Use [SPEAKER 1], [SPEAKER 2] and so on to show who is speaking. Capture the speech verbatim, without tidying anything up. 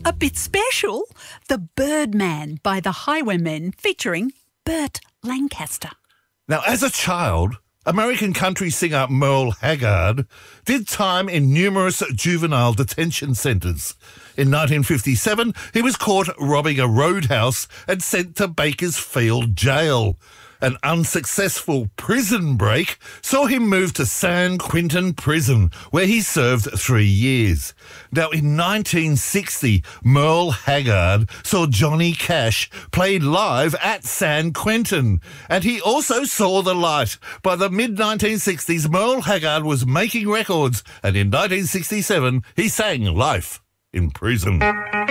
[SPEAKER 1] A bit special, The Birdman by the Highwaymen featuring Burt Lancaster.
[SPEAKER 2] Now, as a child, American country singer Merle Haggard did time in numerous juvenile detention centres. In nineteen fifty-seven, he was caught robbing a roadhouse and sent to Bakersfield Jail. An unsuccessful prison break saw him move to San Quentin Prison, where he served three years. Now, in nineteen sixty, Merle Haggard saw Johnny Cash played live at San Quentin, and he also saw the light. By the mid nineteen sixties, Merle Haggard was making records, and in nineteen sixty-seven, he sang Life in Prison.